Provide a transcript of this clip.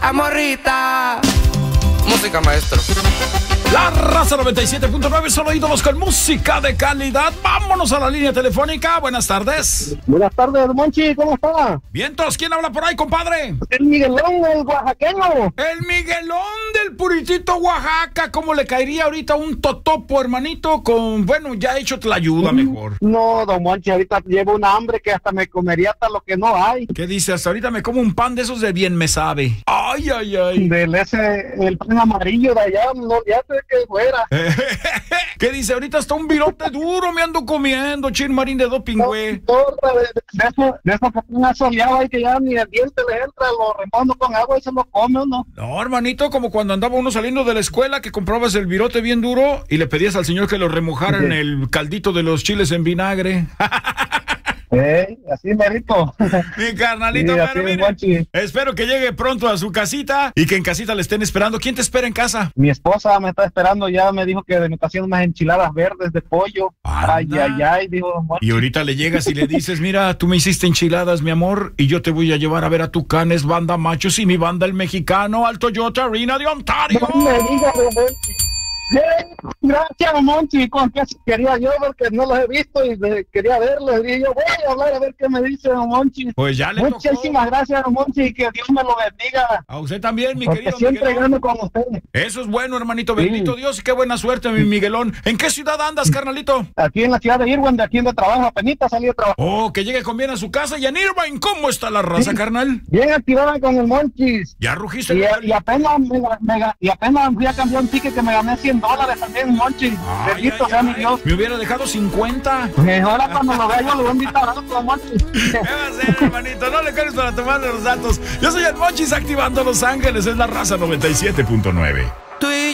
Amorrita. Música, maestro. La Raza 97.9, solo ídolos con música de calidad. Vámonos a la línea telefónica. Buenas tardes. Buenas tardes, Monchi, ¿cómo está? Vientos, ¿quién habla por ahí, compadre? El Miguelón, el oaxaqueño. El Miguelón del Puritito, Oaxaca. ¿Cómo le caería ahorita un totopo, hermanito? Con, bueno, ya hecho la ayuda mejor. No, don Monchi, ahorita llevo una hambre que hasta me comería hasta lo que no hay. ¿Qué dice? Hasta ahorita me como un pan de esos de bien me sabe. Ay, ay, ay. El pan amarillo de allá, no, ya sé que fuera. ¿Qué dice? Ahorita está un virote duro me ando comiendo, chin marín de dopingüe. De eso que una soleada y que ya ni el diente le entra, lo remondo con agua y se lo come, ¿o no? No, hermanito, como cuando andaba uno saliendo de la escuela que comprabas el virote bien duro y le pedías al señor que lo remojara en el caldito de los chiles en vinagre. Así merito. Mi carnalito, sí, pero mire, espero que llegue pronto a su casita y que en casita le estén esperando. ¿Quién te espera en casa? Mi esposa me está esperando, ya me dijo que de mi ocasión unas enchiladas verdes de pollo. Anda. Ay, ay, ay, digo. Y ahorita le llegas y le dices, mira, tú me hiciste enchiladas, mi amor, y yo te voy a llevar a ver a Tucanes, Banda Machos y mi banda El Mexicano al Toyota Arena de Ontario. No me digas, gracias, Monchi, con que quería yo porque no los he visto y quería verlos y yo voy a hablar a ver qué me dice don Monchi. Pues ya le Muchísimas gracias, don Monchi, y que Dios me lo bendiga. A usted también, mi porque querido siempre Miguelón. gano con usted. Eso es bueno, hermanito, bendito Dios, y qué buena suerte, mi Miguelón. ¿En qué ciudad andas, carnalito? Aquí en la ciudad de Irvine, de aquí donde trabajo, apenita salí de trabajo. Oh, que llegue con bien a su casa. Y en Irvine, ¿cómo está la raza, carnal? Bien activada con el Monchis. ¿Ya rugiste? Y apenas apenas fui a cambiar un ticket que me gané $100 también, Monchi. Bendito sea mi Dios. Me hubiera dejado 50. Ahora cuando lo vea yo le voy a invitar a otro, Monchi. ¿Qué va a hacer, hermanito? No le cargues para tomarle los datos. Yo soy el Monchis activando Los Ángeles. Es la Raza 97.9.